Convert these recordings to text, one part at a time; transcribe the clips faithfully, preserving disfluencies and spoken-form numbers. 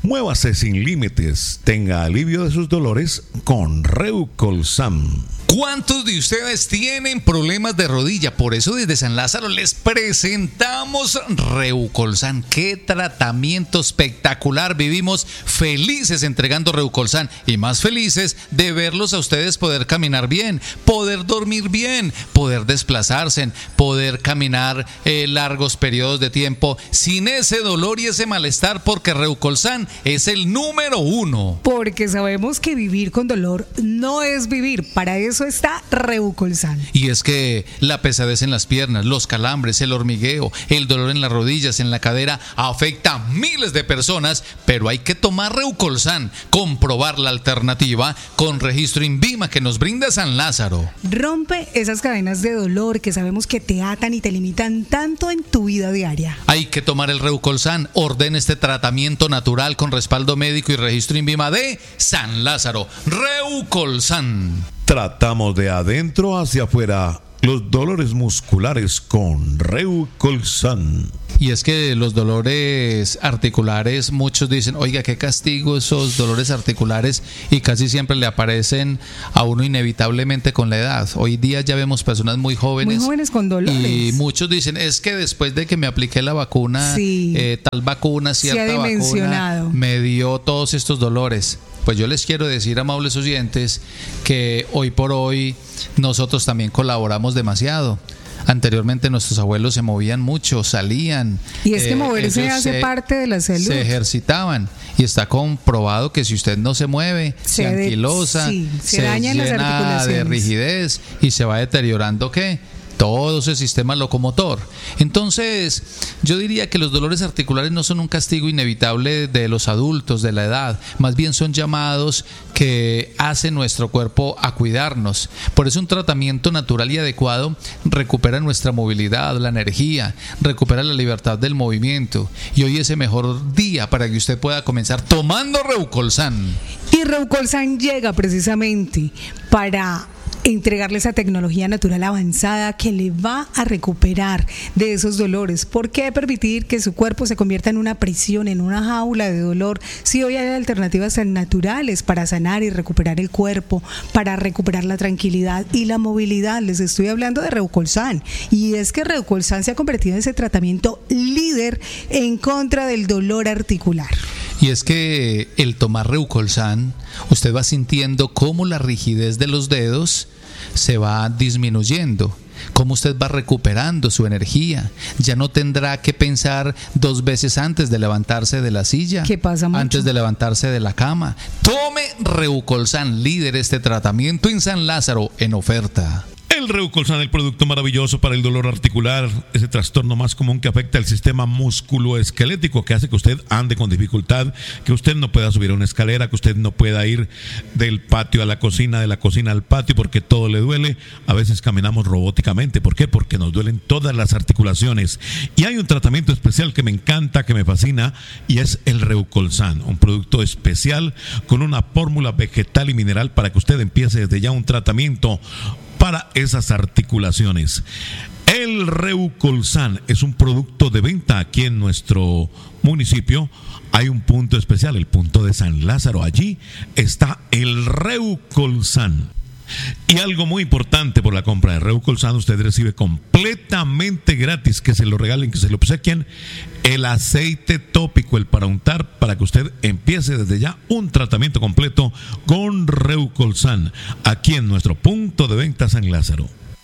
Muévase sin límites, tenga alivio de sus dolores con Reucolsan. ¿Cuántos de ustedes tienen problemas de rodilla? Por eso desde San Lázaro les presentamos Reucolsan. ¡Qué tratamiento espectacular! Vivimos felices entregando Reucolsan y más felices de verlos a ustedes poder caminar bien, poder dormir bien, poder desplazarse, poder caminar eh, largos periodos de tiempo sin ese dolor y ese malestar, porque Reucolsan es el número uno. Porque sabemos que vivir con dolor no es vivir. Para eso está Reucolsan. Y es que la pesadez en las piernas, los calambres, el hormigueo, el dolor en las rodillas, en la cadera, afecta a miles de personas, pero hay que tomar Reucolsan, comprobar la alternativa con registro INVIMA que nos brinda San Lázaro. Rompe esas cadenas de dolor que sabemos que te atan y te limitan tanto en tu vida diaria. Hay que tomar el Reucolsan. Ordena este tratamiento natural con respaldo médico y registro INVIMA de San Lázaro. Reucolsan. Tratamos de adentro hacia afuera los dolores musculares con Reucolsan. Y es que los dolores articulares, muchos dicen, oiga, qué castigo esos dolores articulares, y casi siempre le aparecen a uno inevitablemente con la edad. Hoy día ya vemos personas muy jóvenes, muy jóvenes con dolores. Y muchos dicen, es que después de que me apliqué la vacuna, sí, eh, tal vacuna, cierta vacuna, me dio todos estos dolores. Pues yo les quiero decir, amables oyentes, que hoy por hoy nosotros también colaboramos demasiado. Anteriormente nuestros abuelos se movían mucho, salían. Y es que eh, moverse hace se, parte de la salud. Se ejercitaban. Y está comprobado que si usted no se mueve, se, se anquilosa, sí, se, se dañan llena las articulaciones de rigidez y se va deteriorando, ¿qué? Todo ese sistema locomotor. Entonces, yo diría que los dolores articulares no son un castigo inevitable de los adultos, de la edad, más bien son llamados que hace nuestro cuerpo a cuidarnos. Por eso un tratamiento natural y adecuado recupera nuestra movilidad, la energía, recupera la libertad del movimiento. Y hoy es el mejor día para que usted pueda comenzar tomando Reucolsan. Y Reucolsan llega precisamente para entregarle esa tecnología natural avanzada que le va a recuperar de esos dolores. ¿Por qué permitir que su cuerpo se convierta en una prisión, en una jaula de dolor, si hoy hay alternativas tan naturales para sanar y recuperar el cuerpo, para recuperar la tranquilidad y la movilidad? Les estoy hablando de Reucolsan, y es que Reucolsan se ha convertido en ese tratamiento líder en contra del dolor articular. Y es que el tomar Reucolsan, usted va sintiendo cómo la rigidez de los dedos se va disminuyendo, cómo usted va recuperando su energía. Ya no tendrá que pensar dos veces antes de levantarse de la silla, ¿qué pasa mucho? Antes de levantarse de la cama. Tome Reucolsan, líder este tratamiento en San Lázaro, en oferta. El Reucolsan, el producto maravilloso para el dolor articular, ese trastorno más común que afecta el sistema musculoesquelético, que hace que usted ande con dificultad, que usted no pueda subir una escalera, que usted no pueda ir del patio a la cocina, de la cocina al patio, porque todo le duele. A veces caminamos robóticamente. ¿Por qué? Porque nos duelen todas las articulaciones. Y hay un tratamiento especial que me encanta, que me fascina, y es el Reucolsan, un producto especial con una fórmula vegetal y mineral para que usted empiece desde ya un tratamiento para esas articulaciones. El Reucolsan es un producto de venta aquí en nuestro municipio. Hay un punto especial, el punto de San Lázaro. Allí está el Reucolsan. Y algo muy importante, por la compra de Reucolsan usted recibe completamente gratis, que se lo regalen, que se lo obsequien, el aceite tópico, el para untar, para que usted empiece desde ya un tratamiento completo con Reucolsan, aquí en nuestro punto de venta San Lázaro.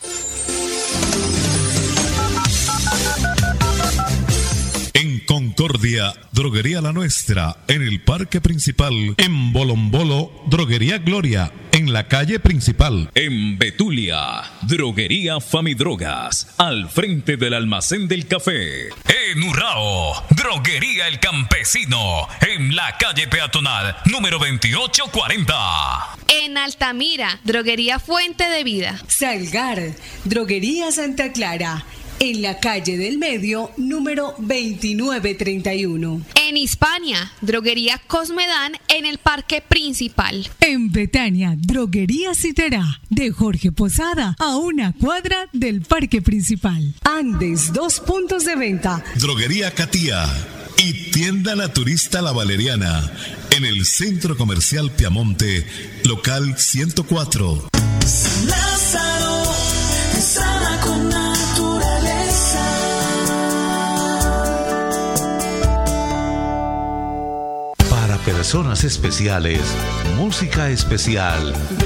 En Concordia, Droguería La Nuestra, en el Parque Principal. En Bolombolo, Droguería Gloria, en la calle principal. En Betulia, Droguería Famidrogas, al frente del almacén del café. En Urrao, Droguería El Campesino, en la calle peatonal número veintiocho cuarenta. En Altamira, Droguería Fuente de Vida. Salgar, Droguería Santa Clara, en la calle del Medio, número veintinueve treinta y uno. En Hispania, Droguería Cosmedán, en el Parque Principal. En Betania, Droguería Citerá, de Jorge Posada, a una cuadra del Parque Principal. Andes, dos puntos de venta. Droguería Catía, y Tienda Naturista La Valeriana, en el Centro Comercial Piamonte, local ciento cuatro. San Lázaro, sana con naturaleza. Para personas especiales, música especial.